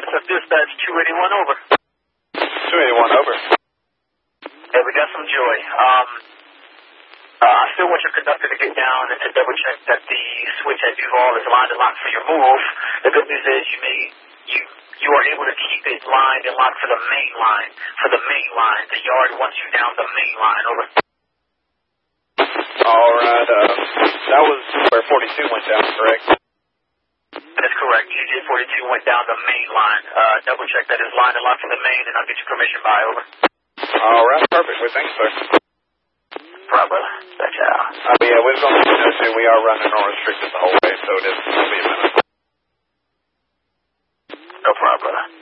So dispatch 281 over. 281 over. Hey, we got some joy. I still want your conductor to get down and to double check that the switch at Duval is lined and locked for your move. The good news is you are able to keep it lined and locked for the main line. The yard wants you down the main line. Over. All right. That was where 42 went down, correct? That is correct. GJ 42 went down the main line. Double check that it's lined and locked for the main, and I'll get your permission by. Over. All right. Perfect. Well, thanks, sir. Right, brother. That's out. Yeah, we're going to let you know, too. We are running on restricted the whole way, so it is going to be a minute. No problem, brother.